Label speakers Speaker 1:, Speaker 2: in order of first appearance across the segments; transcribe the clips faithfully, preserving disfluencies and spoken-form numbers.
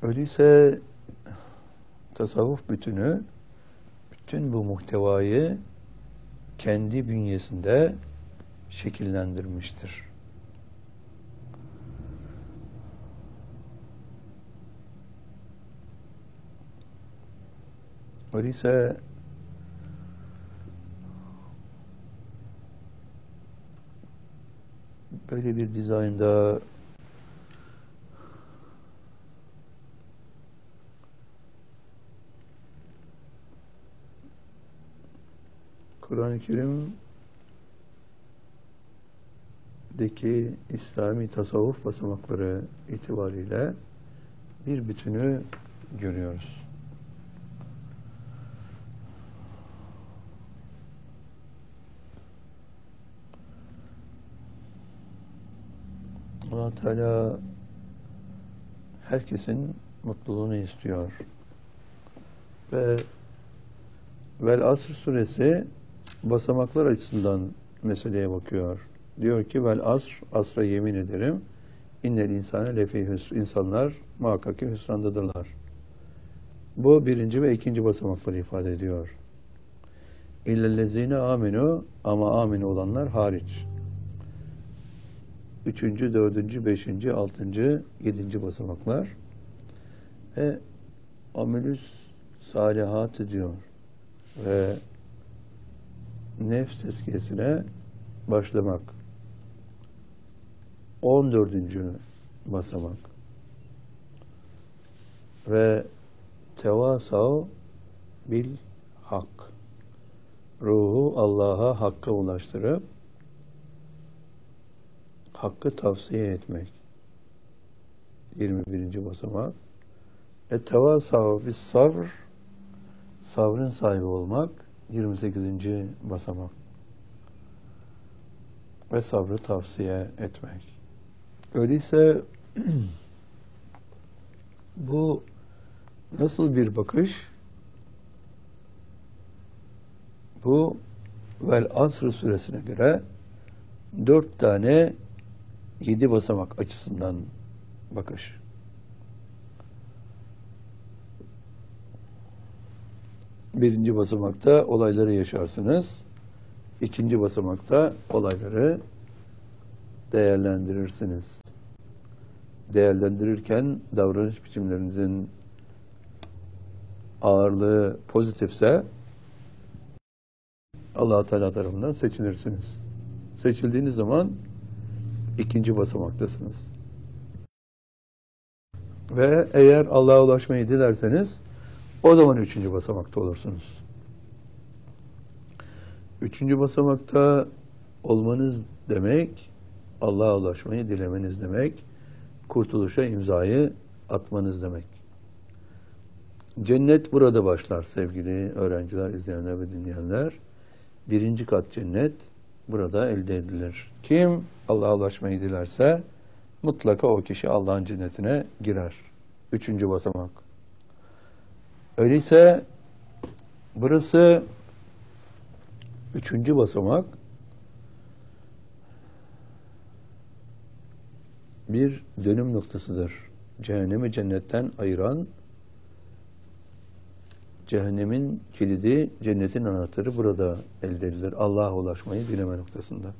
Speaker 1: Öyleyse tasavvuf bütünü bütün bu muhtevayı kendi bünyesinde şekillendirmiştir. Öyleyse böyle bir dizaynda Kur'an-ı Kerim'deki İslami tasavvuf basamakları itibariyle bir bütünü görüyoruz. Allah Teala herkesin mutluluğunu istiyor. Ve Vel Asr suresi basamaklar açısından meseleye bakıyor. Diyor ki vel asr, asra yemin ederim. İnnel insane lefî hüsr. İnsanlar muhakkak ki hüsrandadırlar. Bu birinci ve ikinci basamakları ifade ediyor. İllellezîne amenu, ama aminu olanlar hariç. Üçüncü, dördüncü, beşinci, altıncı, yedinci basamaklar. Ve amelüs salihatı diyor. Ve nefs tezkiyesine başlamak. On dördüncü basamak. Ve tevasav bil hak. Ruhu Allah'a hakka ulaştırıp hakkı tavsiye etmek. yirmi birinci basamak. E tevasav bis sabr, sabrın sahibi olmak. yirmi sekizinci basamak. Ve sabrı tavsiye etmek. Öyleyse bu nasıl bir bakış? Bu Vel Asr suresine göre dört tane yedi basamak açısından bakış. Birinci basamakta olayları yaşarsınız. İkinci basamakta olayları değerlendirirsiniz. Değerlendirirken davranış biçimlerinizin ağırlığı pozitifse Allah-u Teala tarafından seçilirsiniz. Seçildiğiniz zaman ikinci basamaktasınız. Ve eğer Allah'a ulaşmayı dilerseniz o zaman üçüncü basamakta olursunuz. Üçüncü basamakta olmanız demek, Allah'a ulaşmayı dilemeniz demek, kurtuluşa imzayı atmanız demek. Cennet burada başlar sevgili öğrenciler, izleyenler ve dinleyenler. Birinci kat cennet burada elde edilir. Kim Allah'a ulaşmayı dilerse mutlaka o kişi Allah'ın cennetine girer. Üçüncü basamak. Öyleyse burası üçüncü basamak bir dönüm noktasıdır. Cehennemi cennetten ayıran, cehennemin kilidi, cennetin anahtarı burada elde edilir. Allah'a ulaşmayı dileme noktasında.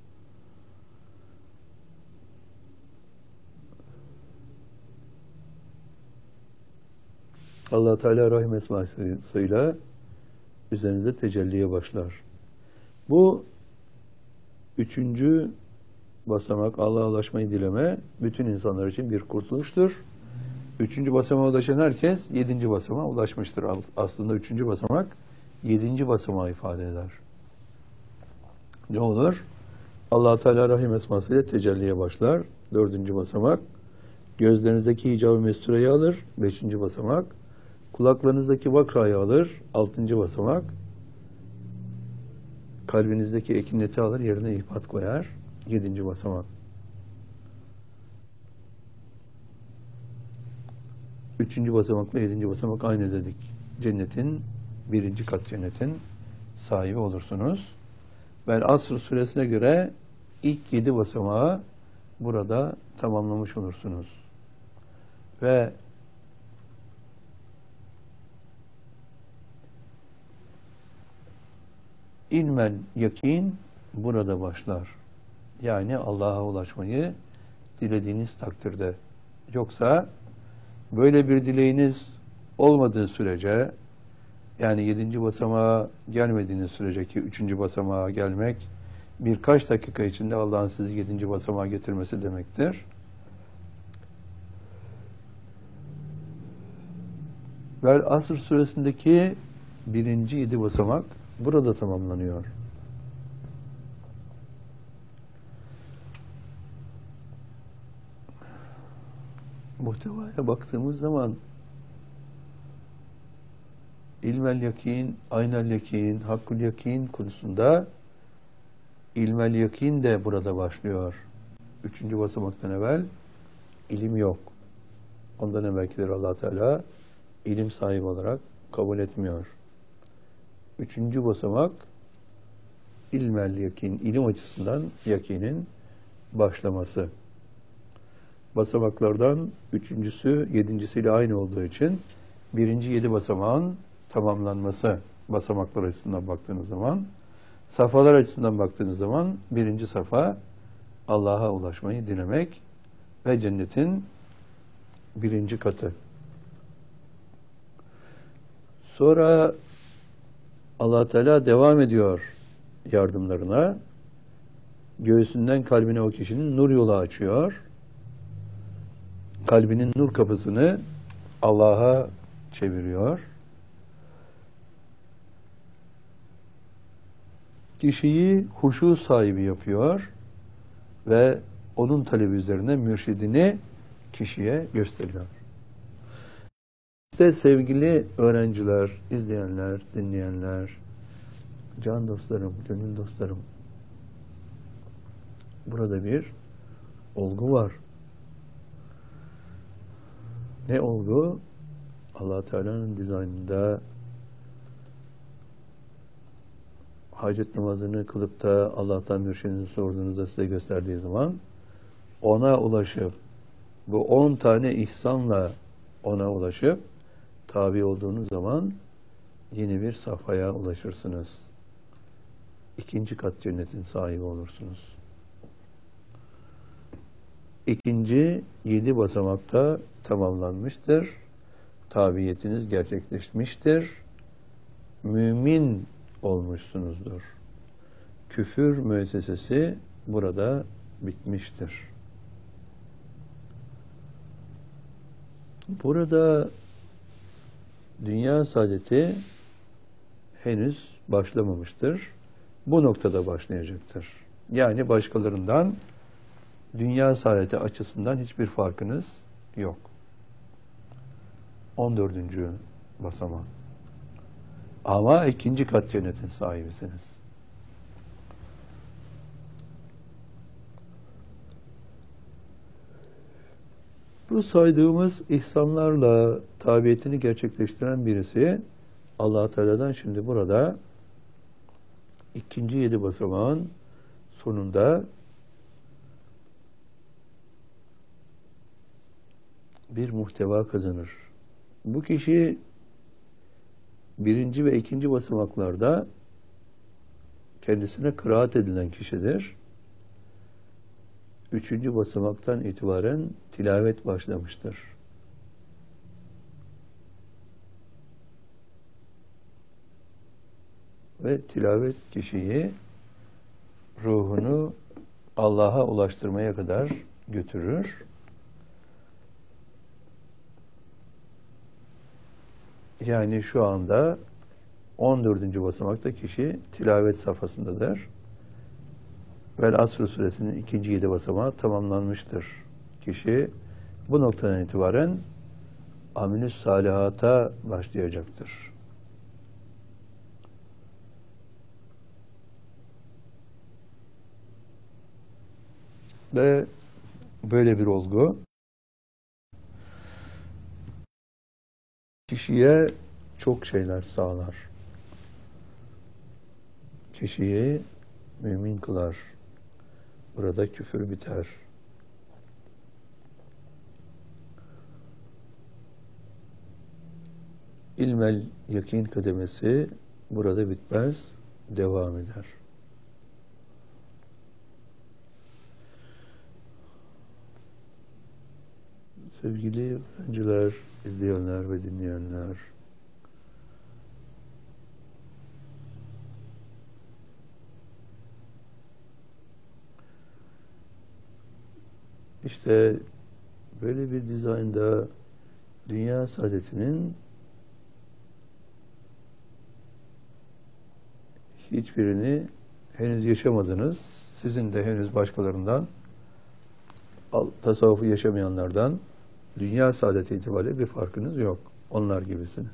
Speaker 1: Allah Teala Rahim esmasıyla üzerinize tecelliye başlar. Bu üçüncü basamak, Allah'a ulaşmayı dileme, bütün insanlar için bir kurtuluştur. Üçüncü basamağa ulaşan herkes yedinci basamağa ulaşmıştır. Aslında üçüncü basamak yedinci basamağı ifade eder. Ne olur? Allah Teala Rahim esmasıyla tecelliye başlar. Dördüncü basamak. Gözlerinizdeki hicab-ı mestureyi alır. Beşinci basamak. Kulaklarınızdaki vakrayı alır. Altıncı basamak. Kalbinizdeki ekineti alır. Yerine ihbat koyar. Yedinci basamak. Üçüncü basamakla yedinci basamak aynı dedik. Cennetin, birinci kat cennetin sahibi olursunuz. Vel Asr suresine göre ilk yedi basamağı burada tamamlamış olursunuz. Ve İlmel yakin burada başlar. Yani Allah'a ulaşmayı dilediğiniz takdirde. Yoksa böyle bir dileğiniz olmadığı sürece, yani yedinci basamağa gelmediğiniz sürece, ki üçüncü basamağa gelmek birkaç dakika içinde Allah'ın sizi yedinci basamağa getirmesi demektir. Vel Asr suresindeki birinci yedi basamak burada tamamlanıyor. Muhtevaya baktığımız zaman ilmel yakin, aynel yakin, hakkul yakin konusunda ilmel yakin de burada başlıyor. Üçüncü basamaktan evvel ilim yok. Ondan evvelkileri Allah Teala ilim sahibi olarak kabul etmiyor. Üçüncü basamak ilmel yakin, ilim açısından yakinin başlaması. Basamaklardan üçüncüsü yedincisiyle aynı olduğu için birinci yedi basamağın tamamlanması, basamaklar açısından baktığınız zaman, safhalar açısından baktığınız zaman birinci safa Allah'a ulaşmayı dilemek ve cennetin birinci katı. Sonra Allah Teala devam ediyor yardımlarına. Göğsünden kalbine o kişinin nur yolu açıyor. Kalbinin nur kapısını Allah'a çeviriyor. Kişiyi huşu sahibi yapıyor ve onun talebi üzerine mürşidini kişiye gösteriyor. İşte sevgili öğrenciler, izleyenler, dinleyenler, can dostlarım, gönül dostlarım, burada bir olgu var. Ne olgu? Allah Teala'nın dizaynında hacet namazını kılıp da Allah'tan mürşidini sorduğunuzda size gösterdiği zaman ona ulaşıp bu on tane ihsanla ona ulaşıp tabi olduğunuz zaman yeni bir safhaya ulaşırsınız. İkinci kat cennetin sahibi olursunuz. İkinci yedi basamakta tamamlanmıştır. Tabiyetiniz gerçekleşmiştir. Mümin olmuşsunuzdur. Küfür müessesesi burada bitmiştir. Burada dünya saadeti henüz başlamamıştır. Bu noktada başlayacaktır. Yani başkalarından dünya saadeti açısından hiçbir farkınız yok. on dördüncü basamak. Ama ikinci kat cennetin sahibisiniz. Bu saydığımız ihsanlarla tabiyetini gerçekleştiren birisi Allah Teala'dan şimdi burada ikinci yedi basamağın sonunda bir muhteva kazanır. Bu kişi birinci ve ikinci basamaklarda kendisine kıraat edilen kişidir. Üçüncü basamaktan itibaren tilavet başlamıştır. Ve tilavet kişiyi, ruhunu Allah'a ulaştırmaya kadar götürür. Yani şu anda on dördüncü basamakta kişi tilavet safhasındadır. Vel Asr suresinin ikinci yedi basamağı tamamlanmıştır. Kişi bu noktadan itibaren amilü salihata başlayacaktır. Ve böyle bir olgu kişiye çok şeyler sağlar. Kişiyi mümin kılar. Burada küfür biter. İlmel yakin kademesi burada bitmez. devam eder. Sevgili öğrenciler, izleyenler ve dinleyenler, İşte böyle bir dizaynda dünya saadetinin hiçbirini henüz yaşamadınız. Sizin de henüz başkalarından, tasavvufu yaşamayanlardan dünya saadeti itibariyle bir farkınız yok. Onlar gibisiniz.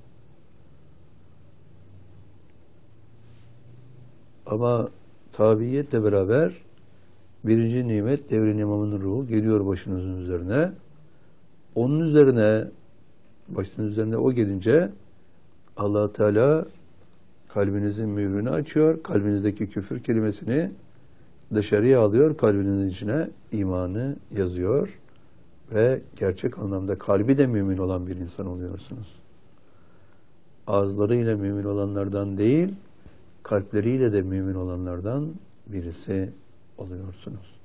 Speaker 1: Ama tabiiyetle beraber birinci nimet devrin imamının ruhu geliyor başınızın üzerine. Onun üzerine, başınızın üzerine o gelince Allah Teala kalbinizin mührünü açıyor. Kalbinizdeki küfür kelimesini dışarıya alıyor. Kalbinizin içine imanı yazıyor. Ve gerçek anlamda kalbi de mümin olan bir insan oluyorsunuz. Ağızlarıyla mümin olanlardan değil, kalpleriyle de mümin olanlardan birisi oluyorsunuz.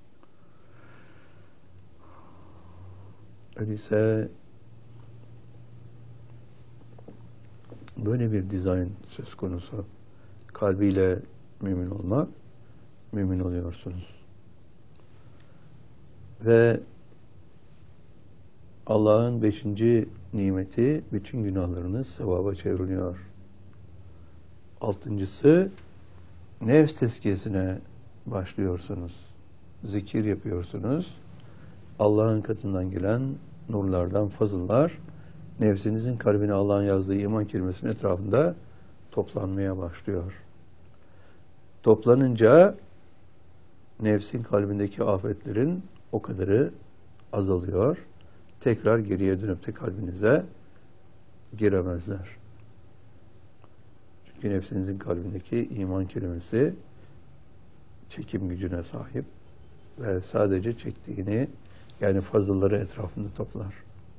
Speaker 1: Öyleyse böyle bir dizayn söz konusu. Kalbiyle mümin olmak, mümin oluyorsunuz. Ve Allah'ın beşinci nimeti bütün günahlarınız sevaba çevriliyor. Altıncısı nefs tezkiyesine başlıyorsunuz. Zikir yapıyorsunuz. Allah'ın katından gelen nurlardan fazıllar nefsinizin kalbine Allah'ın yazdığı iman kelimesinin etrafında toplanmaya başlıyor. Toplanınca nefsin kalbindeki afetlerin o kadarı azalıyor. Tekrar geriye dönüp de kalbinize giremezler. Çünkü nefsinizin kalbindeki iman kelimesi çekim gücüne sahip ve sadece çektiğini, yani fazılları etrafında toplar.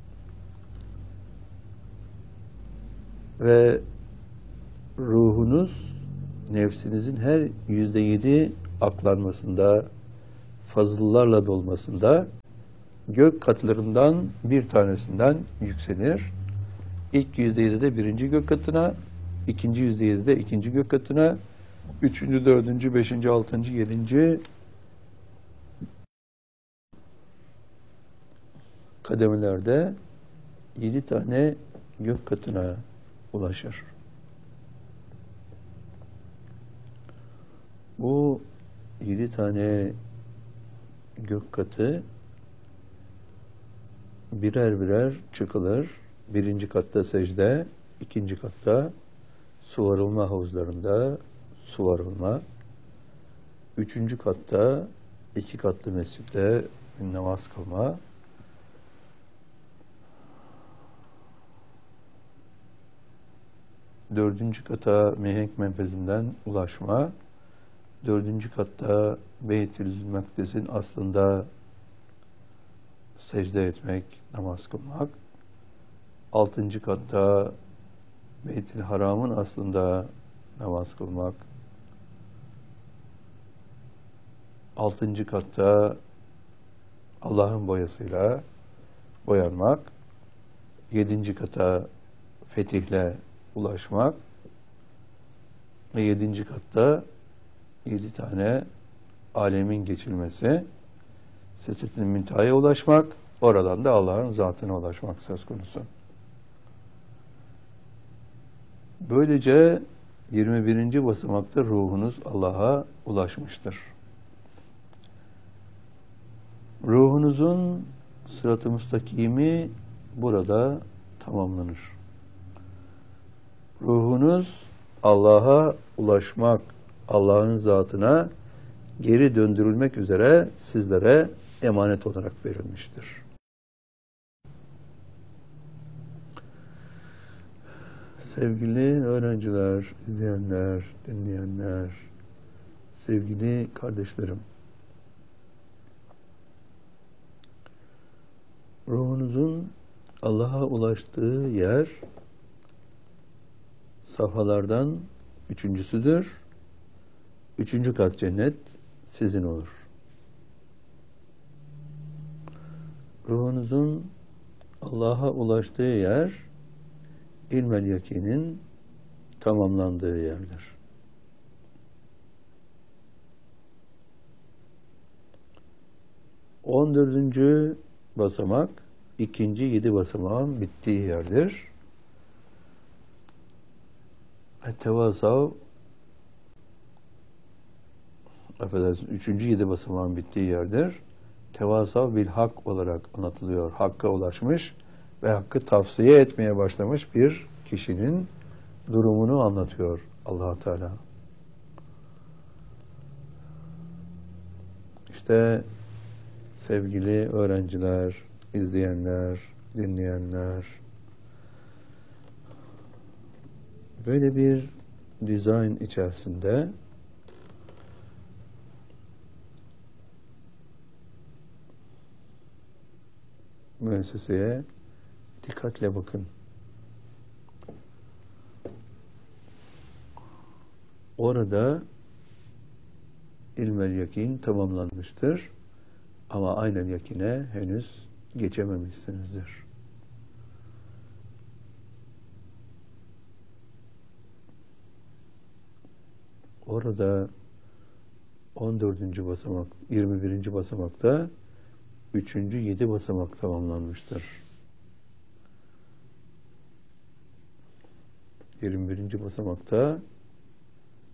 Speaker 1: Ve ruhunuz nefsinizin her yüzde yedi aklanmasında, fazıllarla dolmasında gök katlarından bir tanesinden yükselir. İlk yüzde yedide birinci gök katına, ikinci yüzde yedide ikinci gök katına, üçüncü, dördüncü, beşinci, altıncı, yedinci kademelerde yedi tane gök katına ulaşır. Bu yedi tane gök katı birer birer çıkılır. Birinci katta secde, ikinci katta suvarılma havuzlarında suvarılma, üçüncü katta iki katlı mescitte namaz kılma, dördüncü kata mihenk menfezinden ulaşma, dördüncü katta Beyt-i Makdes'in aslında secde etmek, namaz kılmak, altıncı katta Beyt-i Haram'ın aslında namaz kılmak, altıncı katta Allah'ın boyasıyla boyanmak, yedinci kata fetihle ulaşmak ve yedinci katta yedi tane alemin geçilmesi, Sedretil Münteha'ya ulaşmak, oradan da Allah'ın zatına ulaşmak söz konusu. Böylece yirmi birinci basamakta ruhunuz Allah'a ulaşmıştır. Ruhunuzun sırat-ı müstakimi burada tamamlanır. Ruhunuz Allah'a ulaşmak, Allah'ın zatına geri döndürülmek üzere sizlere emanet olarak verilmiştir. Sevgili öğrenciler, izleyenler, dinleyenler, sevgili kardeşlerim, ruhunuzun Allah'a ulaştığı yer safhalardan üçüncüsüdür. Üçüncü kat cennet sizin olur. Ruhunuzun Allah'a ulaştığı yer, ilmel yakinin tamamlandığı yerdir. On dördüncü basamak, ikinci yedi basamağın bittiği yerdir. Tevasav, affedersiniz, üçüncü yedi basamağın bittiği yerdir. Tevasav bil hak olarak anlatılıyor. Hakka ulaşmış ve hakkı tavsiye etmeye başlamış bir kişinin durumunu anlatıyor Allah Teala. İşte sevgili öğrenciler, izleyenler, dinleyenler, böyle bir dizayn içerisinde müesseseye dikkatle bakın. Orada ilmel yakin tamamlanmıştır. Ama aynel yakine henüz geçememişsinizdir. Orada on dördüncü basamak, yirmi birinci basamakta üçüncü yedi basamak tamamlanmıştır. yirmi birinci basamakta